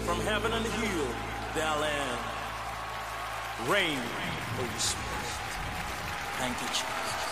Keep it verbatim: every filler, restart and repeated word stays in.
from heaven and heal their land. Rain, Holy Spirit. Thank you, Jesus.